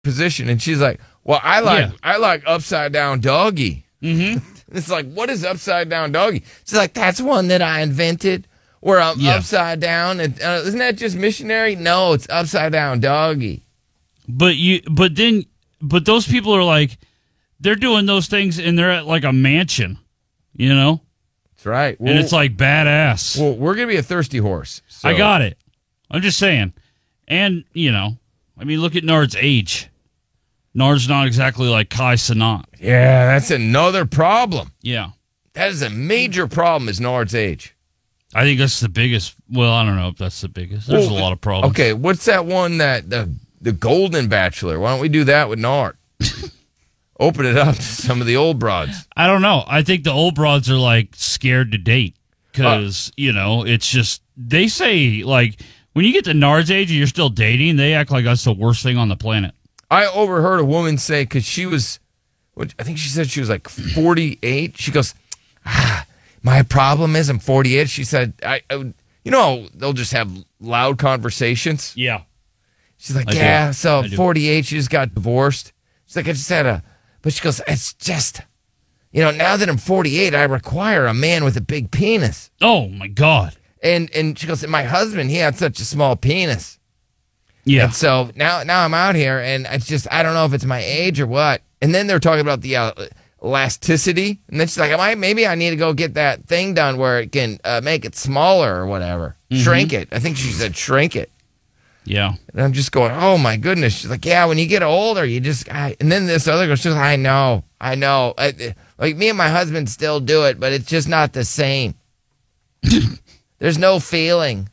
position, and she's like, "Well, I like upside down doggy." Mm-hmm. It's like, what is upside down doggy? She's like, "That's one that I invented, where I'm upside down." And isn't that just missionary? No, it's upside down doggy. But those people are like, they're doing those things, and they're at like a mansion, you know. That's right, and it's like badass. Well, we're gonna be a thirsty horse. So. I got it. I'm just saying, and I mean, look at Nard's age. Nard's not exactly like Kai Cenat. Yeah, that's another problem. Yeah. That is a major problem, is Nard's age. I think that's the biggest. Well, I don't know if that's the biggest. There's a lot of problems. Okay, what's that one that the Golden Bachelor? Why don't we do that with Nard? Open it up to some of the old broads. I don't know. I think the old broads are like scared to date because, it's just, they say like when you get to Nard's age and you're still dating, they act like that's the worst thing on the planet. I overheard a woman say, because she was, I think she said she was like 48. She goes, my problem is I'm 48. She said, they'll just have loud conversations. Yeah. She's like, so 48, she just got divorced. She's like, I just had but she goes, it's just, now that I'm 48, I require a man with a big penis. Oh, my God. And she goes, my husband, he had such a small penis. Yeah. And so now I'm out here, and it's just, I don't know if it's my age or what. And then they're talking about the elasticity. And then she's like, maybe I need to go get that thing done where it can make it smaller or whatever. Mm-hmm. Shrink it. I think she said shrink it. Yeah. And I'm just going, oh, my goodness. She's like, yeah, when you get older, you just, and then this other girl, she's like, I know. Like, me and my husband still do it, but it's just not the same. There's no feeling.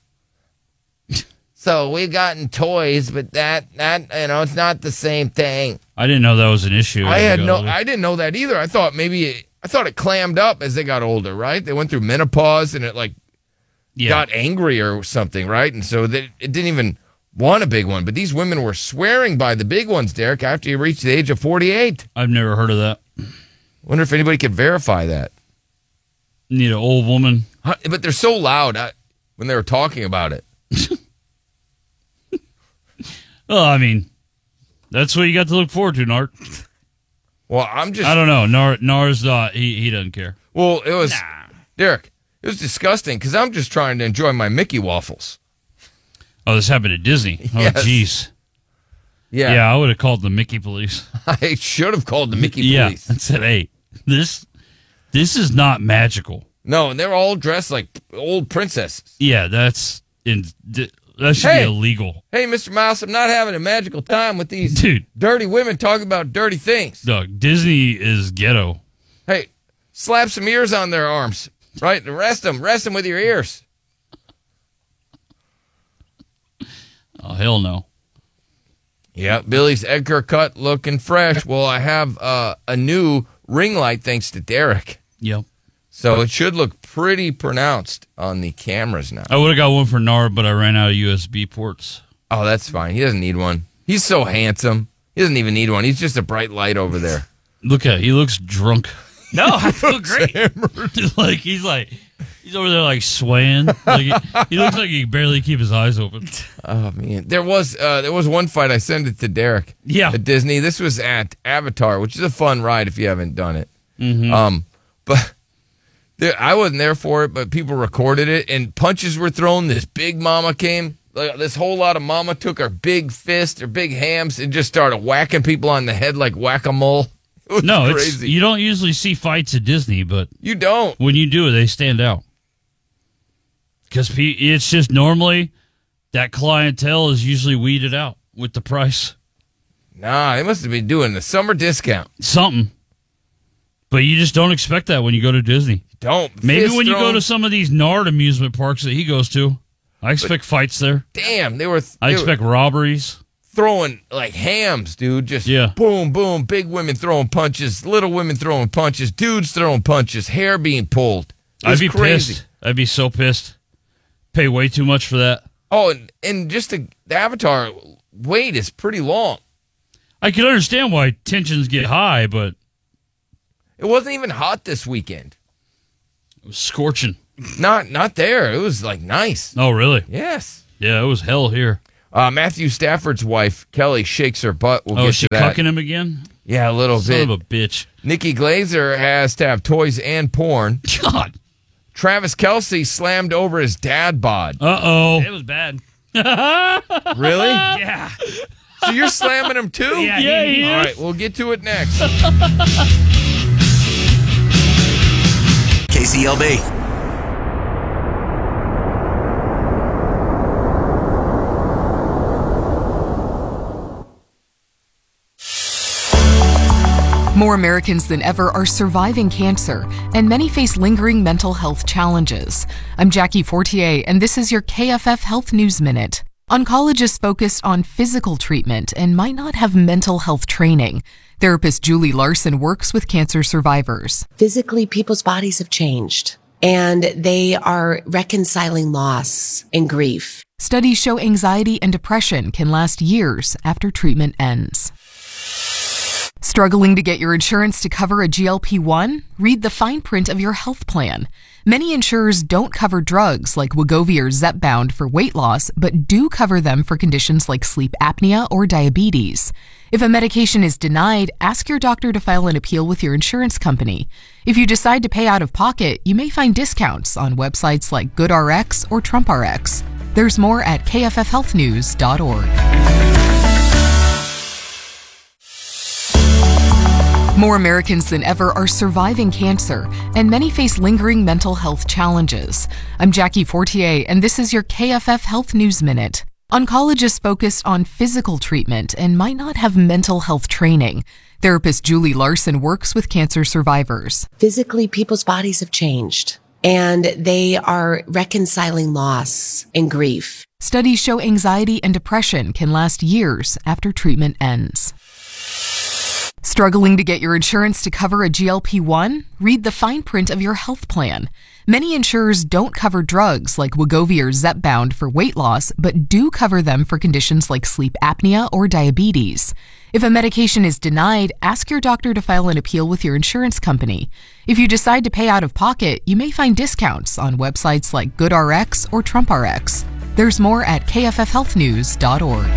So we've gotten toys, but that it's not the same thing. I didn't know that was an issue. I didn't know that either. I thought it clammed up as they got older, right? They went through menopause and it got angry or something, right? And so it didn't even want a big one. But these women were swearing by the big ones, Derek, after you reached the age of 48. I've never heard of that. Wonder if anybody could verify that. Need an old woman. But they're so loud when they were talking about it. Well, I mean, that's what you got to look forward to, Nart. Well, I don't know. Nar's not, he doesn't care. Well, it was, Derek, it was disgusting because I'm just trying to enjoy my Mickey waffles. Oh, this happened at Disney. Oh, jeez. Yes. Yeah, I would have called the Mickey police. I should have called the Mickey police. Yeah, and said, hey, this is not magical. No, and they're all dressed like old princesses. Yeah, that should be illegal. Hey, Mr. Mouse, I'm not having a magical time with these dirty women talking about dirty things. Doug, Disney is ghetto. Hey, slap some ears on their arms, right? And rest them with your ears. Oh, hell no. Yeah, Billy's Edgar cut looking fresh. Well, I have a new ring light thanks to Derek. Yep. So it should look pretty pronounced on the cameras now. I would have got one for Nard, but I ran out of USB ports. Oh, that's fine. He doesn't need one. He's so handsome. He doesn't even need one. He's just a bright light over there. Look at it. He looks drunk. No, I feel great. He's over there like swaying. He looks like he can barely keep his eyes open. Oh man, there was one fight. I sent it to Derek. Yeah, at Disney. This was at Avatar, which is a fun ride if you haven't done it. Mm-hmm. But I wasn't there for it, but people recorded it, and punches were thrown. This big mama came. This whole lot of mama took her big fist, her big hams, and just started whacking people on the head like whack-a-mole. It was crazy. You don't usually see fights at Disney, but you don't. When you do, they stand out. Because it's just normally that clientele is usually weeded out with the price. Nah, they must have been doing the summer discount. Something. But you just don't expect that when you go to Disney. Don't. Maybe when you go to some of these Nard amusement parks that he goes to. I expect fights there. Damn, I expect robberies. Throwing like hams, dude. Just boom, boom. Big women throwing punches, little women throwing punches, dudes throwing punches, hair being pulled. I'd be crazy. Pissed. I'd be so pissed. Pay way too much for that. Oh, and just the Avatar wait is pretty long. I can understand why tensions get high, but it wasn't even hot this weekend. It was scorching. Not there. It was like nice. Oh, really? Yes. Yeah, it was hell here. Matthew Stafford's wife, Kelly, shakes her butt. We'll get is she to that. cucking him again? Yeah, a little bit. Son of a bitch. Nikki Glazer has to have toys and porn. God. Travis Kelce slammed over his dad bod. Uh-oh. It was bad. Really? Yeah. So you're slamming him too? Yeah, he All is. right, we'll get to it next. KCLB. More Americans than ever are surviving cancer, and many face lingering mental health challenges. I'm Jackie Fortier, and this is your KFF Health News Minute. Oncologists focused on physical treatment and might not have mental health training. Therapist Julie Larson works with cancer survivors. Physically, people's bodies have changed, and they are reconciling loss and grief. Studies show anxiety and depression can last years after treatment ends. Struggling to get your insurance to cover a GLP-1? Read the fine print of your health plan. Many insurers don't cover drugs like Wegovy or Zepbound for weight loss, but do cover them for conditions like sleep apnea or diabetes. If a medication is denied, ask your doctor to file an appeal with your insurance company. If you decide to pay out of pocket, you may find discounts on websites like GoodRx or TrumpRx. There's more at kffhealthnews.org. More Americans than ever are surviving cancer, and many face lingering mental health challenges. I'm Jackie Fortier, and this is your KFF Health News Minute. Oncologists focused on physical treatment and might not have mental health training. Therapist Julie Larson works with cancer survivors. Physically, people's bodies have changed, and they are reconciling loss and grief. Studies show anxiety and depression can last years after treatment ends. Struggling to get your insurance to cover a GLP-1? Read the fine print of your health plan. Many insurers don't cover drugs like Wegovy or Zepbound for weight loss, but do cover them for conditions like sleep apnea or diabetes. If a medication is denied, ask your doctor to file an appeal with your insurance company. If you decide to pay out of pocket, you may find discounts on websites like GoodRx or TrumpRx. There's more at kffhealthnews.org.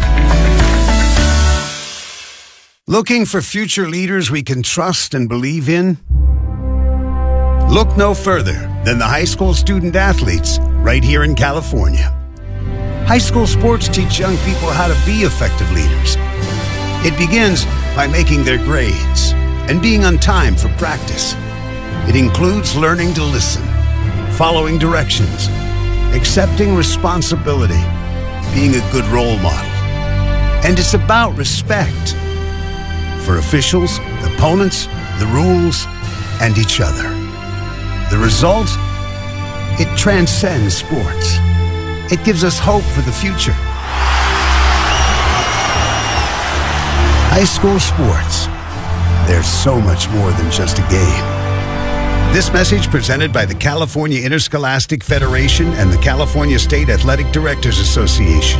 Looking for future leaders we can trust and believe in? Look no further than the high school student athletes right here in California. High school sports teach young people how to be effective leaders. It begins by making their grades and being on time for practice. It includes learning to listen, following directions, accepting responsibility, being a good role model. And it's about respect for officials, opponents, the rules, and each other. The result? It transcends sports. It gives us hope for the future. High school sports. There's so much more than just a game. This message presented by the California Interscholastic Federation and the California State Athletic Directors Association.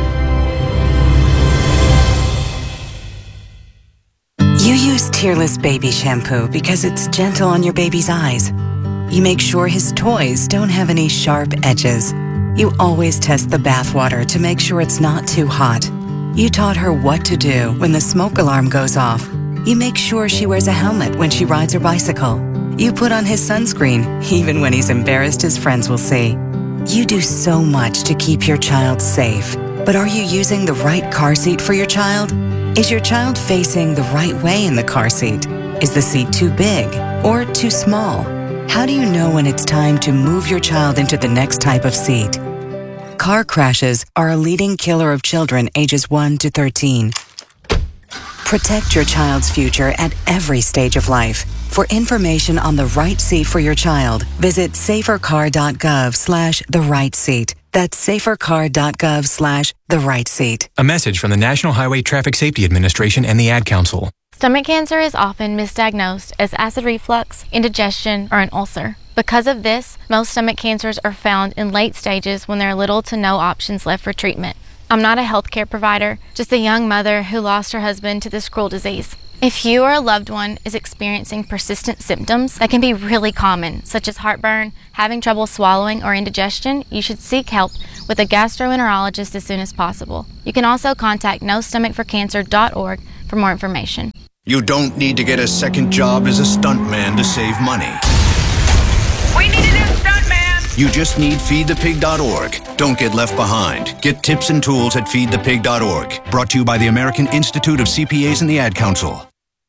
You use Tearless Baby Shampoo because it's gentle on your baby's eyes. You make sure his toys don't have any sharp edges. You always test the bathwater to make sure it's not too hot. You taught her what to do when the smoke alarm goes off. You make sure she wears a helmet when she rides her bicycle. You put on his sunscreen, even when he's embarrassed his friends will see. You do so much to keep your child safe. But are you using the right car seat for your child? Is your child facing the right way in the car seat? Is the seat too big or too small? How do you know when it's time to move your child into the next type of seat? Car crashes are a leading killer of children ages 1 to 13. Protect your child's future at every stage of life. For information on the right seat for your child, visit safercar.gov/therightseat. That's safercar.gov/therightseat. A message from the National Highway Traffic Safety Administration and the Ad Council. Stomach cancer is often misdiagnosed as acid reflux, indigestion, or an ulcer. Because of this, most stomach cancers are found in late stages when there are little to no options left for treatment. I'm not a healthcare provider, just a young mother who lost her husband to this cruel disease. If you or a loved one is experiencing persistent symptoms that can be really common, such as heartburn, having trouble swallowing, or indigestion, you should seek help with a gastroenterologist as soon as possible. You can also contact nostomachforcancer.org for more information. You don't need to get a second job as a stuntman to save money. We need a new stuntman! You just need feedthepig.org. Don't get left behind. Get tips and tools at feedthepig.org. Brought to you by the American Institute of CPAs and the Ad Council.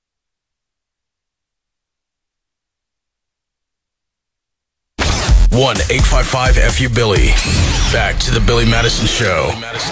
1-855-FU-BILLY. Back to the Billy Madison Show.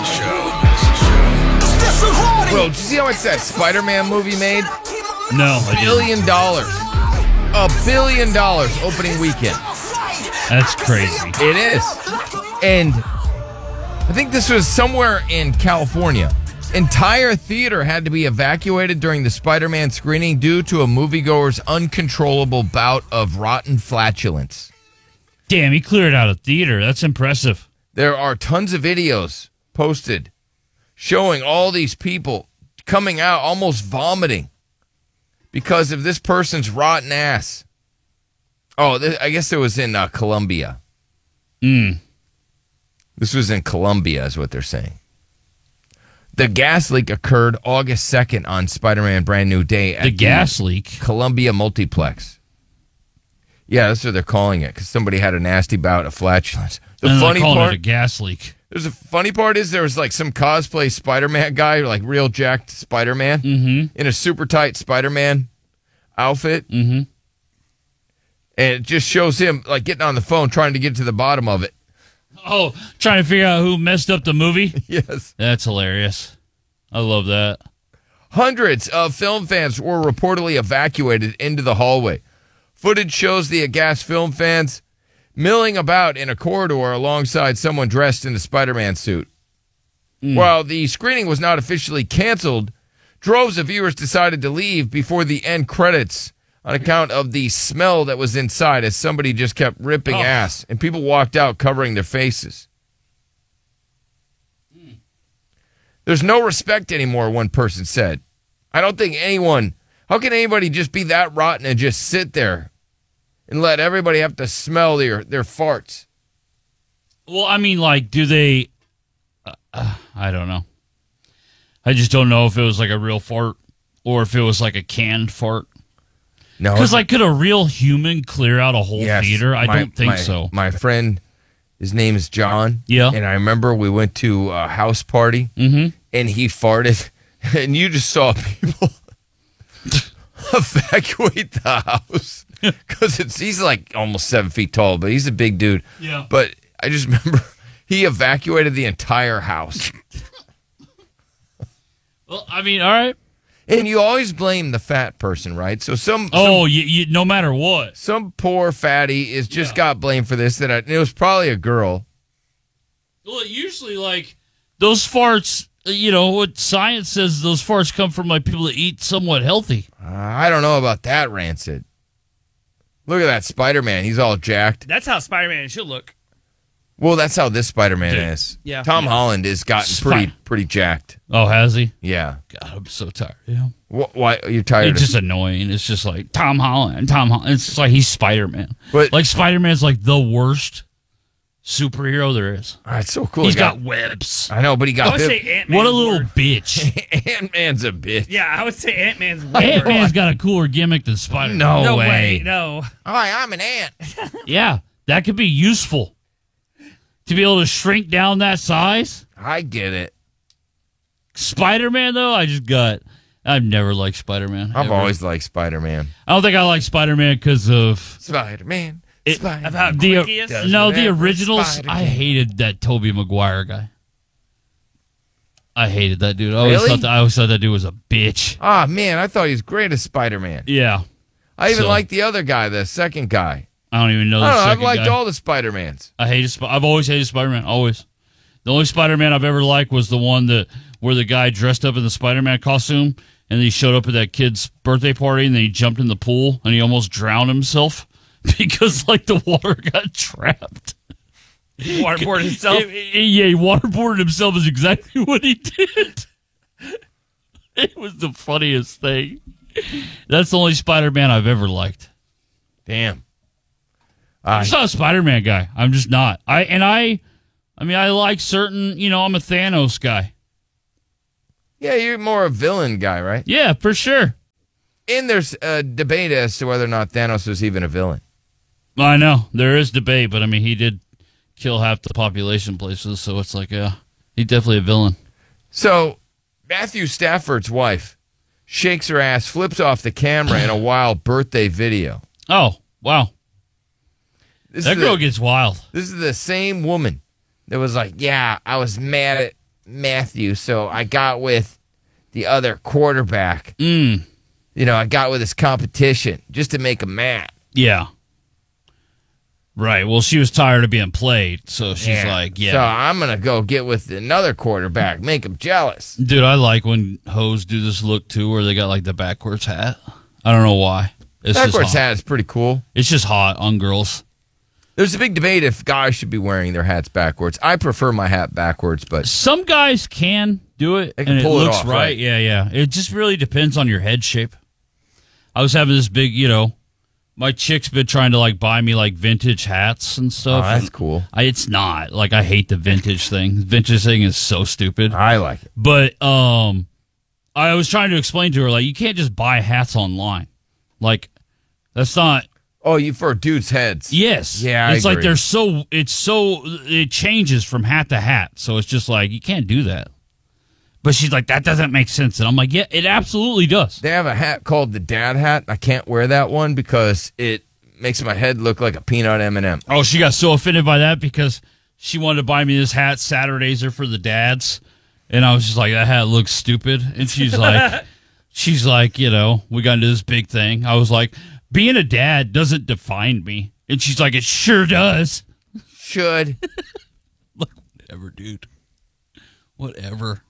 Well, did you see how much that Spider-Man movie made? No, I $1 didn't. billion. $1 billion opening weekend. That's crazy. It is. And I think this was somewhere in California. Entire theater had to be evacuated during the Spider-Man screening due to a moviegoer's uncontrollable bout of rotten flatulence. Damn, he cleared out a theater. That's impressive. There are tons of videos posted showing all these people coming out almost vomiting because of this person's rotten ass. Oh, I guess it was in Colombia. This was in Colombia is what they're saying. The gas leak occurred August 2nd on Spider-Man Brand New Day at the gas leak? Columbia Multiplex. Yeah, that's what they're calling it because somebody had a nasty bout of flatulence. The and funny part, it a gas leak. There's a funny part is there was like some cosplay Spider-Man guy, like real jacked Spider-Man, in a super tight Spider-Man outfit, and it just shows him like getting on the phone trying to get to the bottom of it. Oh, trying to figure out who messed up the movie? Yes, that's hilarious. I love that. Hundreds of film fans were reportedly evacuated into the hallway. Footage shows the aghast film fans milling about in a corridor alongside someone dressed in a Spider-Man suit. While the screening was not officially canceled, droves of viewers decided to leave before the end credits on account of the smell that was inside as somebody just kept ripping ass, and people walked out covering their faces. There's no respect anymore, one person said. I don't think anyone... How can anybody just be that rotten and just sit there and let everybody have to smell their farts? Well, I mean, like, do they... I don't know. I just don't know if it was like a real fart or if it was like a canned fart. No, because like, could a real human clear out a whole theater? I don't think so. My friend, his name is John. Yeah, and I remember we went to a house party, and he farted, and you just saw people evacuate the house because he's like almost 7 feet tall, but he's a big dude. Yeah, but I just remember he evacuated the entire house. Well, I mean, all right. And you always blame the fat person, right? So you no matter what, some poor fatty is just got blamed for this. It was probably a girl. Well, usually like those farts, you know what science says, those farts come from like people that eat somewhat healthy. I don't know about that, Rancid. Look at that Spider-Man. He's all jacked. That's how Spider-Man should look. Well, that's how this Spider-Man is. Yeah. Tom Holland has gotten pretty jacked. Oh, has he? Yeah. God, I'm so tired. Yeah. Why are you tired? It's just annoying. It's just like Tom Holland. It's just like he's Spider-Man. But like Spider-Man's like the worst superhero there is. All right, so cool. He's got webs. I know, but he got. I would say Ant-Man. What a little bitch. Ant-Man's a bitch. Yeah, I would say Ant-Man's. Ant-Man's got a cooler gimmick than Spider-Man. No way. No. Hi, I'm an ant. Yeah, that could be useful. To be able to shrink down that size? I get it. Spider-Man, though, I've never liked Spider-Man. I've always liked Spider-Man. I don't think I like Spider-Man because of... Spider-Man. Of how quick he is? The originals, I hated that Tobey Maguire guy. I hated that dude. I always thought that dude was a bitch. Ah, man, I thought he was great as Spider-Man. Yeah. I even liked the other guy, the second guy. I don't even know I've liked all the Spider-Mans. I've always hated Spider-Man, always. The only Spider-Man I've ever liked was the one where the guy dressed up in the Spider-Man costume and he showed up at that kid's birthday party and then he jumped in the pool and he almost drowned himself because like the water got trapped. Waterboard himself. Yeah, he waterboarded himself is exactly what he did. It was the funniest thing. That's the only Spider-Man I've ever liked. Damn. I'm just not a Spider-Man guy. I'm just not. I like certain, I'm a Thanos guy. Yeah, you're more a villain guy, right? Yeah, for sure. And there's a debate as to whether or not Thanos was even a villain. I know. There is debate, but he did kill half the population places, so it's like, yeah, he's definitely a villain. So, Matthew Stafford's wife shakes her ass, flips off the camera in a wild birthday video. Oh, wow. That girl gets wild. This is the same woman that was like, yeah, I was mad at Matthew, so I got with the other quarterback. I got with his competition just to make him mad. Yeah. Right. Well, she was tired of being played, so she's like, yeah. So I'm going to go get with another quarterback, make him jealous. Dude, I like when hoes do this look, too, where they got, like, the backwards hat. I don't know why. It's backwards hat is pretty cool. It's just hot on girls. There's a big debate if guys should be wearing their hats backwards. I prefer my hat backwards, but some guys can do it, they can and pull it looks off, right. Yeah. It just really depends on your head shape. I was having this big, my chick's been trying to like buy me like vintage hats and stuff. Oh, that's cool. It's not like I hate the vintage thing. The vintage thing is so stupid. I like it, but I was trying to explain to her like you can't just buy hats online. Like that's not. Oh, you for dudes' heads? Yes. Yeah, it's I like agree. it changes from hat to hat. So it's just like you can't do that. But she's like, that doesn't make sense. And I'm like, yeah, it absolutely does. They have a hat called the dad hat. I can't wear that one because it makes my head look like a peanut M&M. Oh, she got so offended by that because she wanted to buy me this hat. Saturdays are for the dads. And I was just like, that hat looks stupid. And she's like, we got into this big thing. I was like, being a dad doesn't define me. And she's like, it sure does. Should. Like, whatever, dude. Whatever.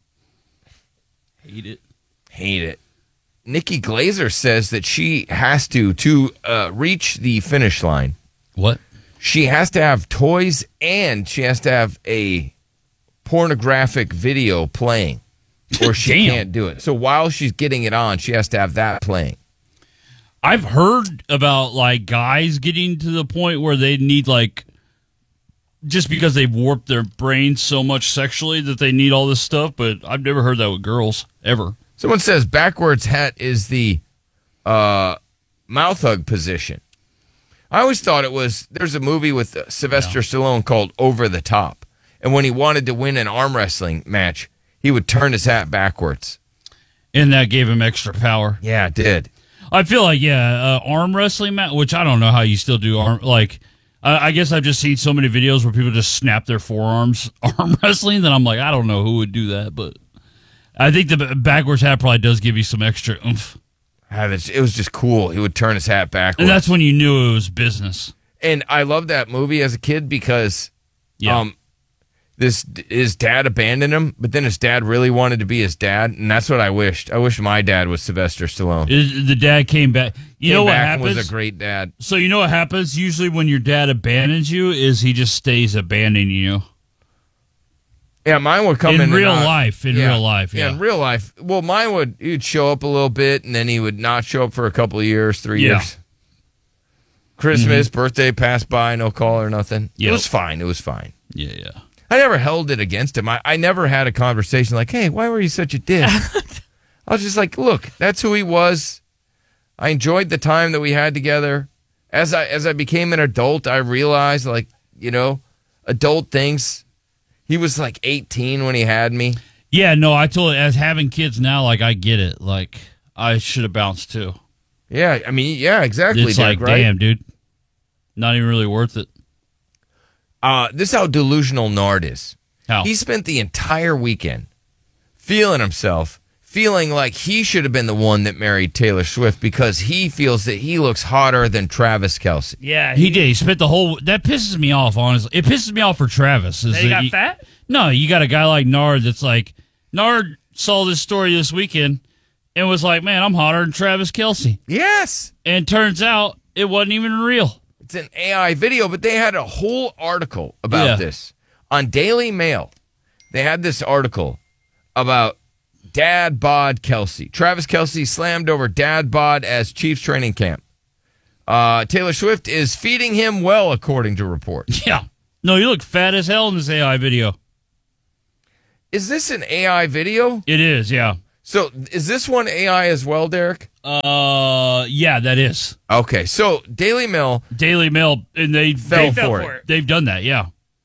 Hate it. Nikki Glazer says that she has to reach the finish line. What? She has to have toys and she has to have a pornographic video playing or she can't do it. So while she's getting it on, she has to have that playing. I've heard about like guys getting to the point where they need like just because they've warped their brains so much sexually that they need all this stuff, but I've never heard that with girls ever. Someone says backwards hat is the mouth hug position. I always thought it was, there's a movie with Sylvester Stallone called Over the Top. And when he wanted to win an arm wrestling match, he would turn his hat backwards. And that gave him extra power. Yeah, it did. I feel like, arm wrestling match, which I don't know how you still do arm, like, I guess I've just seen so many videos where people just snap their forearms arm wrestling that I'm like, I don't know who would do that, but I think the backwards hat probably does give you some extra oomph. It was just cool. He would turn his hat backwards. And that's when you knew it was business. And I loved that movie as a kid because his dad abandoned him, but then his dad really wanted to be his dad, and that's what I wished. I wish my dad was Sylvester Stallone. The dad came back. You know what happens? Was a great dad. So you know what happens? Usually when your dad abandons you is he just stays abandoning you. Yeah, mine would come in real life. In real life. Yeah, in real life. Well, he'd show up a little bit, and then he would not show up for a couple of years, 3 years. Christmas, birthday passed by, no call or nothing. Yep. It was fine. Yeah. I never held it against him. I never had a conversation like, hey, why were you such a dick? I was just like, look, that's who he was. I enjoyed the time that we had together. As I became an adult, I realized, like, adult things. He was like 18 when he had me. Yeah, no, I told you, as having kids now, like, I get it. Like, I should have bounced too. Yeah, I mean, yeah, exactly. It's like, right? Damn, dude. Not even really worth it. This is how delusional Nard is. How? He spent the entire weekend feeling like he should have been the one that married Taylor Swift because he feels that he looks hotter than Travis Kelce. Yeah. He did. He spent the whole... That pisses me off, honestly. It pisses me off for Travis. He got fat? No, you got a guy like Nard that's like... Nard saw this story this weekend and was like, man, I'm hotter than Travis Kelce. Yes. And turns out it wasn't even real. it's an AI video, but they had a whole article about this on Daily Mail. They had this article about Dad Bod Kelsey. Travis Kelsey slammed over Dad Bod as Chiefs training camp. Taylor Swift is feeding him well, according to reports. Yeah. No, you look fat as hell in this AI video. Is this an AI video? It is, yeah. So is this one AI as well, Derek? Yeah, that is. Okay, so Daily Mail, and they fell for it. They've done that, yeah.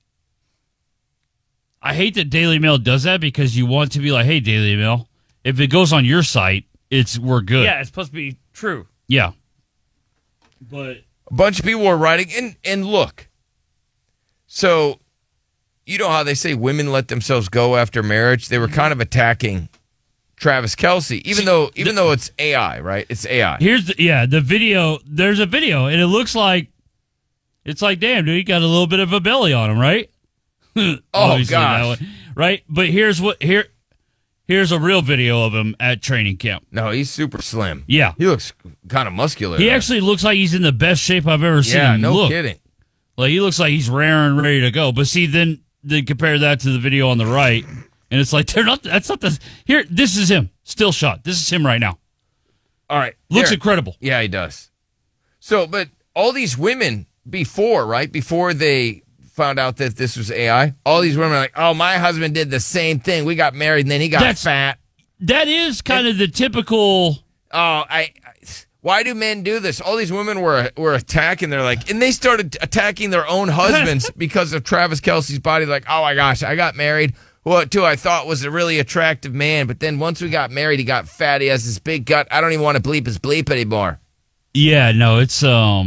I hate that Daily Mail does that because you want to be like, hey, Daily Mail, if it goes on your site, we're good. Yeah, it's supposed to be true. Yeah. But a bunch of people were writing, and look, so you know how they say women let themselves go after marriage? They were kind of attacking Travis Kelsey, even though it's AI, right? It's AI. Here's the video. There's a video, and it looks like it's like, damn, dude, he got a little bit of a belly on him, right? Oh gosh, right. But here's a real video of him at training camp. No, he's super slim. Yeah, he looks kind of muscular. He actually looks like he's in the best shape I've ever seen. Yeah, him no look. kidding. Like he looks like he's raring, ready to go. But see, then compare that to the video on the right, and it's like they're not. That's not the here. This is him, still shot. This is him right now. All right, looks incredible. Yeah, he does. So, but all these women before they found out that this was AI, all these women are like, oh, my husband did the same thing. We got married and then he got fat. That is kind of the typical. Why do men do this? All these women were attacking. They're like, and they started attacking their own husbands because of Travis Kelsey's body. Like, oh my gosh, I got married. Who I thought was a really attractive man, but then once we got married, he got fat. He has this big gut. I don't even want to bleep his bleep anymore. Yeah, no, it's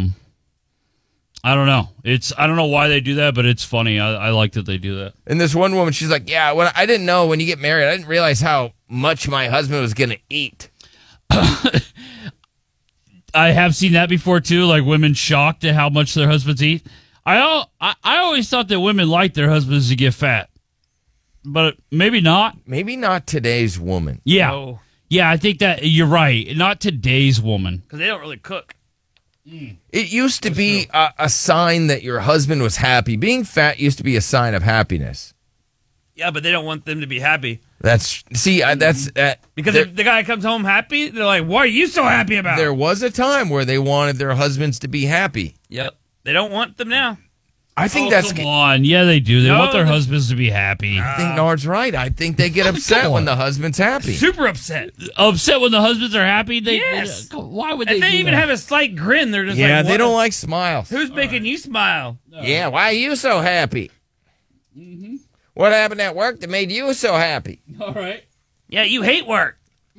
I don't know. I don't know why they do that, but it's funny. I like that they do that. And this one woman, she's like, yeah, I didn't know when you get married, I didn't realize how much my husband was going to eat. I have seen that before, too, like women shocked at how much their husbands eat. I always thought that women liked their husbands to get fat, but maybe not. Maybe not today's woman. Yeah. No. Yeah, I think that you're right. Not today's woman. Because they don't really cook. It used to be a sign that your husband was happy. Being fat used to be a sign of happiness. Yeah, but they don't want them to be happy. That's because if the guy comes home happy, they're like, "What are you so happy about?" There was a time where they wanted their husbands to be happy. Yep, they don't want them now. I think that's come on. Yeah, they do. They want their husbands to be happy. I think Nard's right. I think they get upset when the husband's happy. Super upset. Upset when the husbands are happy? Yes. Why would they? And they do even that? have a slight grin. They're just yeah, like, they don't like smiles. Who's making you smile? Yeah, why are you so happy? Mm-hmm. What happened at work that made you so happy? All right. Yeah, you hate work.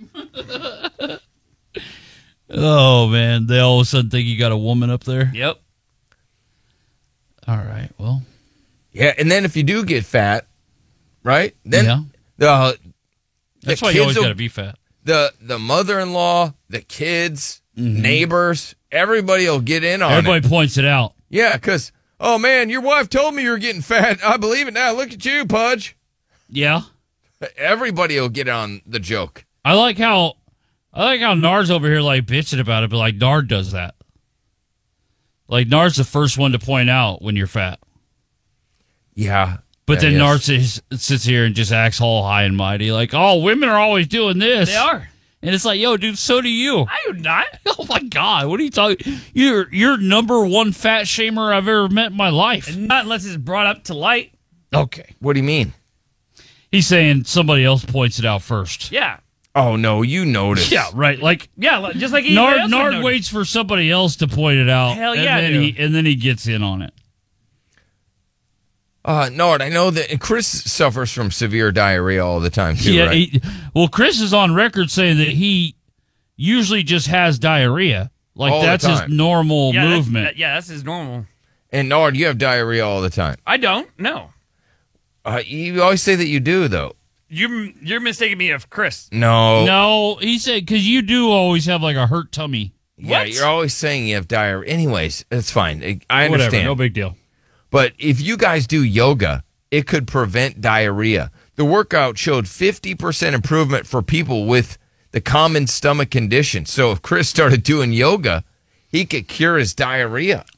Oh, man. They all of a sudden think you got a woman up there? Yep. All right, well. Yeah, and then if you do get fat, right? Then that's why you always got to be fat. The mother-in-law, the kids, neighbors, everybody will get in on it. Everybody points it out. Yeah, because, oh, man, your wife told me you were getting fat. I believe it now. Look at you, Pudge. Yeah. Everybody will get on the joke. I like how Nard's over here like bitching about it, but like Nard does that. Like Nard's the first one to point out when you're fat. Yeah. But then Nard sits here and just acts all high and mighty, like, oh, women are always doing this. They are. And it's like, yo, dude, so do you. I do not. Oh my God, what are you talking? You're number one fat shamer I've ever met in my life. And not unless it's brought up to light. Okay. What do you mean? He's saying somebody else points it out first. Yeah. Oh no, you noticed. Yeah, right. Like just like Nard waits for somebody else to point it out. Hell yeah, and then he gets in on it. Nard, I know that Chris suffers from severe diarrhea all the time too. Yeah. Right? Well, Chris is on record saying that he usually just has diarrhea. Like all that's his normal movement. That's his normal. And Nard, you have diarrhea all the time. I don't. No. You always say that you do, though. You're mistaking me of Chris. No, he said because you do always have like a hurt tummy. Yeah, you're always saying you have diarrhea. Anyways, it's fine. I understand. Whatever, no big deal. But if you guys do yoga, it could prevent diarrhea. The workout showed 50% improvement for people with the common stomach condition. So if Chris started doing yoga, he could cure his diarrhea.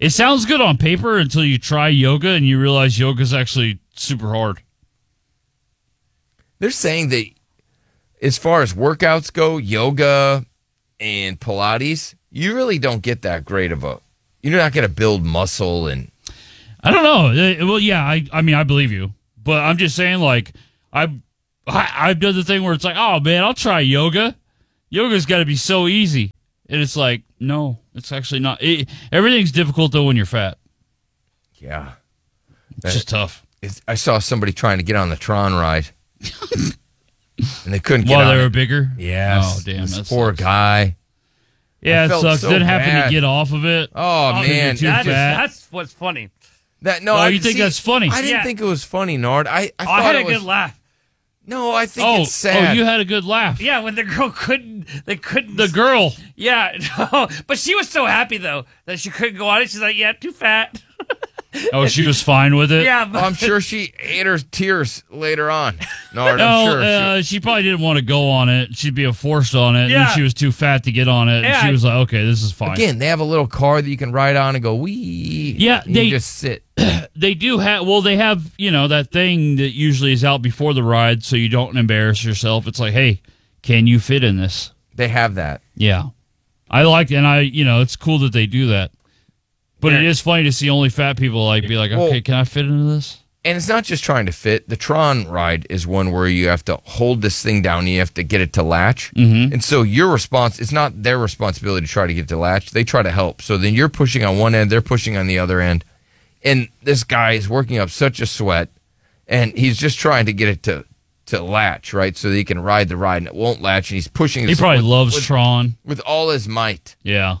It sounds good on paper until you try yoga and you realize yoga's actually super hard. They're saying that as far as workouts go, yoga and Pilates, you really don't get that great of you're not going to build muscle and. I don't know. Well, yeah, I mean, I believe you. But I'm just saying, like, I've done the thing where it's like, oh, man, I'll try yoga. Yoga's got to be so easy. And it's like, no, it's actually not. Everything's difficult, though, when you're fat. Yeah. It's just tough. I saw somebody trying to get on the Tron ride. And they couldn't get on While they were it. bigger? Yes. Oh, damn. This poor guy. Yeah, I it felt sucks. so Then having bad. to get off of it. Oh, man. That's what's funny. You think that's funny? I didn't think it was funny, Nard. I thought I had it a was, good laugh. No, I think it's sad. Oh, you had a good laugh. Yeah, when the girl couldn't. The girl. Yeah, no, but she was so happy though that she couldn't go on it. She's like, "Yeah, too fat." Oh, she was fine with it? Yeah, but I'm sure she ate her tears later on. Nard, No, I'm sure. she probably didn't want to go on it. She'd be forced on it. Yeah. And she was too fat to get on it. Yeah. And she was like, okay, this is fine. Again, they have a little car that you can ride on and go, wee. Yeah, and you just sit. They do have, they have, that thing that usually is out before the ride so you don't embarrass yourself. It's like, hey, can you fit in this? They have that. Yeah. I like, and it's cool that they do that. But it is funny to see only fat people be like, okay, can I fit into this? And it's not just trying to fit. The Tron ride is one where you have to hold this thing down and you have to get it to latch. Mm-hmm. And so it's not their responsibility to try to get it to latch. They try to help. So then you're pushing on one end, they're pushing on the other end. And this guy is working up such a sweat, and he's just trying to get it to latch, right? So that he can ride the ride, and it won't latch, and he's pushing He probably loves Tron. with all his might. Yeah.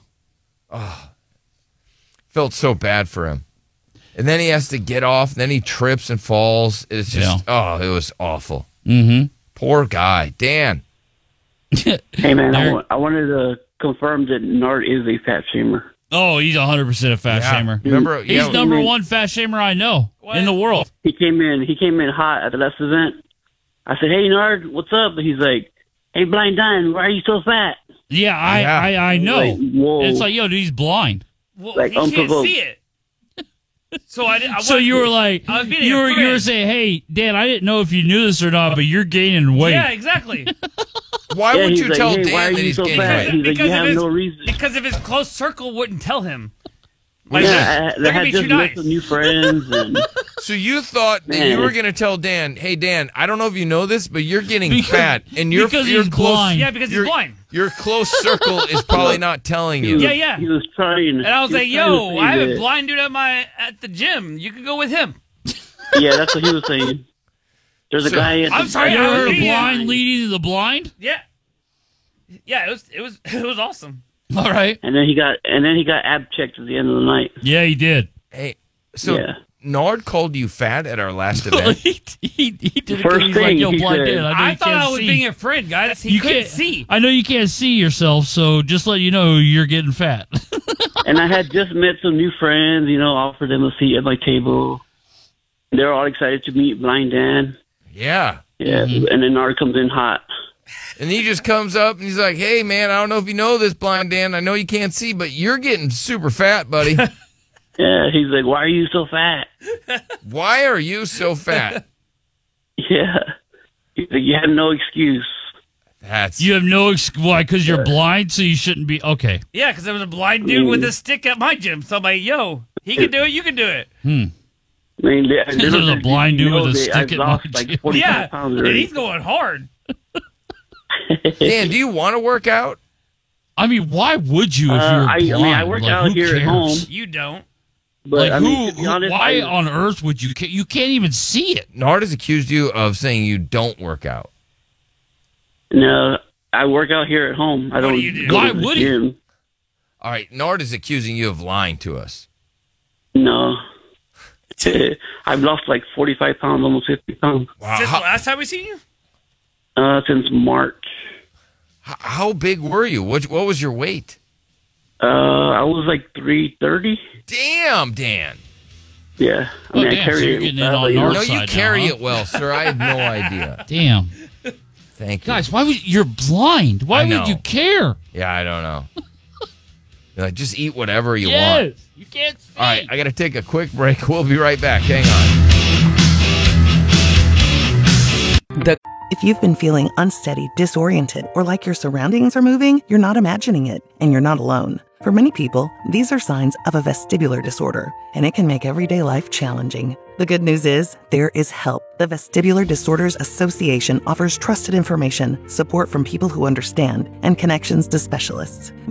Felt so bad for him. And then he has to get off, and then he trips and falls. It's just, it was awful. Mm-hmm. Poor guy. Dan. Hey, man, I wanted to confirm that Nard is a fat shamer. Oh, he's 100% a fat shamer. Remember, he's number one fat shamer I know in the world. He came in hot at the last event. I said, "Hey, Nard, what's up?" And he's like, "Hey, Blind Dan, why are you so fat?" Yeah, I know. Like, whoa. It's like, yo, dude, he's blind. Well, Like, he can't unprovoked. see it. So So you were like, I was being you a were friend. saying, hey, Dan, I didn't know if you knew this or not, but you're gaining weight. Yeah, exactly. Why Yeah, would he's you like, tell "Hey, Dan why are that you he's so getting fat?" weight? He's like, "You have of no reason." Because if his close circle wouldn't tell him. Yeah, I they're gonna had be just too met nice. some new friends, and So you thought that Man. you were going to tell Dan, hey, Dan, I don't know if you know this, but you're getting fat. And because you're he's close, blind. Yeah, because he's blind. Your close circle is probably not telling you. Yeah. he was trying. And I was like, he trying to "Yo, say I have a that- blind dude at the gym. You can go with him." Yeah, that's what he was saying. There's a guy. At I'm the- sorry, You I ever heard was of being- blind leading to the blind? Yeah, it was awesome. All right. And then he got ab checked at the end of the night. Yeah, he did. Hey, so Yeah. Nard called you fat at our last event. he did it 'cause First he's like, thing yo, he blind said- Dan, I know I you thought can't I was see. being a friend, guys. He You couldn't can't see. I know you can't see yourself, so just let you know you're getting fat. And I had just met some new friends, offered them a seat at my table. They're all excited to meet Blind Dan. Yeah. Yeah, and then Nard comes in hot. And he just comes up and he's like, hey, man, I don't know if you know this, Blind Dan. I know you can't see, but you're getting super fat, buddy. Yeah, he's like, "Why are you so fat?" Why are you so fat? Yeah. He's like, "You have no excuse." You have no why? Because you're blind, so you shouldn't be okay. Yeah, because there was a blind dude with a stick at my gym. So I'm like, "Yo, he can do it. You can do it." I mean, There's a blind dude with a stick I've at my lost like 45 Yeah, pounds and already. he's going hard. Dan, do you want to work out? I mean, why would you if you're blind? I work Like, out who here at cares? home. You don't. But Like, to be honest, why on earth would you? You can't even see it. Nard has accused you of saying you don't work out. No, I work out here at home. I don't. do you do? Go Why to the would he? gym. All right, Nard is accusing you of lying to us. No. I've lost like 45 pounds, almost 50 pounds. Wow. Since the last time we seen you? Since March. How big were you? What was your weight? I was like 330. Damn, Dan. Yeah. I Oh, mean, I damn, so carry you're it getting it badly, on you know? our No, side you now, carry huh? it well, sir. I had no idea. Damn, Thank you. guys, why would you're blind? Why I know. would you care? Yeah, I don't know. You're like, just eat whatever you Yes, want. you can't see. All right, I got to take a quick break. We'll be right back. Hang on. If you've been feeling unsteady, disoriented, or like your surroundings are moving, you're not imagining it, and you're not alone. For many people, these are signs of a vestibular disorder, and it can make everyday life challenging. The good news is, there is help. The Vestibular Disorders Association offers trusted information, support from people who understand, and connections to specialists.